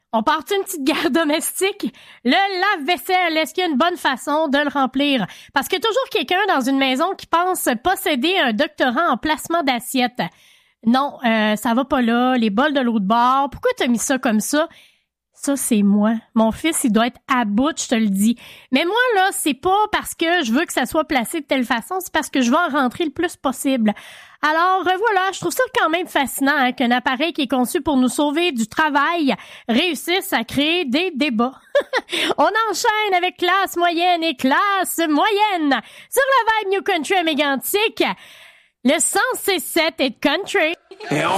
On part une petite guerre domestique? Le lave-vaisselle, est-ce qu'il y a une bonne façon de le remplir? Parce qu'il y a toujours quelqu'un dans une maison qui pense posséder un doctorat en placement d'assiettes. Non, ça va pas là. Les bols de l'eau de bord. Pourquoi t'as mis ça comme ça? Ça, c'est moi. Mon fils, il doit être à bout, je te le dis. Mais moi, là, c'est pas parce que je veux que ça soit placé de telle façon, c'est parce que je veux en rentrer le plus possible. Alors, voilà, je trouve ça quand même fascinant hein, qu'un appareil qui est conçu pour nous sauver du travail réussisse à créer des débats. On enchaîne avec classe moyenne et classe moyenne. Sur la vibe New Country à Mégantic, le 107 est country. Et